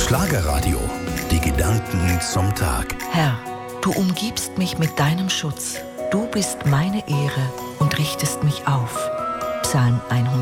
Schlagerradio. Die Gedanken zum Tag. Herr, du umgibst mich mit deinem Schutz. Du bist meine Ehre und richtest mich auf. Psalm 100.